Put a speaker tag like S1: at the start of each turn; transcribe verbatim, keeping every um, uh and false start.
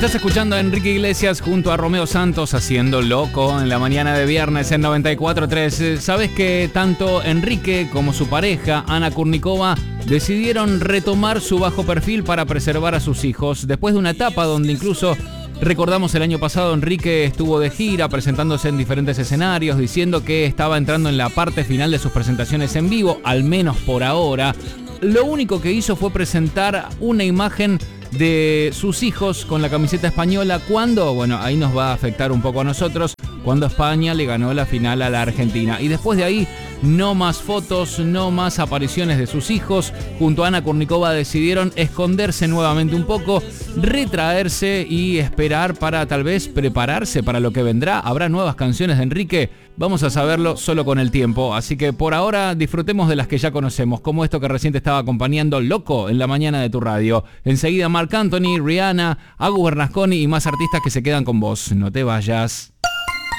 S1: Estás escuchando a Enrique Iglesias junto a Romeo Santos haciendo Loco en la mañana de viernes en noventa y cuatro tres. Sabes que tanto Enrique como su pareja, Ana Kurnikova, decidieron retomar su bajo perfil para preservar a sus hijos. Después de una etapa donde incluso, recordamos el año pasado, Enrique estuvo de gira presentándose en diferentes escenarios, diciendo que estaba entrando en la parte final de sus presentaciones en vivo, al menos por ahora. Lo único que hizo fue presentar una imagen de sus hijos con la camiseta española cuando, bueno, ahí nos va a afectar un poco a nosotros, cuando España le ganó la final a la Argentina. Y después de ahí, no más fotos, no más apariciones de sus hijos. Junto a Ana Kurnikova decidieron esconderse nuevamente un poco, retraerse y esperar para tal vez prepararse para lo que vendrá. ¿Habrá nuevas canciones de Enrique? Vamos a saberlo solo con el tiempo. Así que por ahora disfrutemos de las que ya conocemos, como esto que recién te estaba acompañando, Loco, en la mañana de tu radio. Enseguida Marc Anthony, Rihanna, Agus Bernasconi y más artistas que se quedan con vos. No te vayas.